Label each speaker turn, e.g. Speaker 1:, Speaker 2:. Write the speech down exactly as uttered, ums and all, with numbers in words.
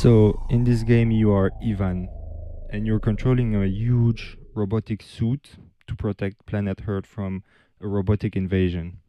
Speaker 1: So, in this game, you are Ivan, and you're controlling a huge robotic suit to protect planet Earth from a robotic invasion.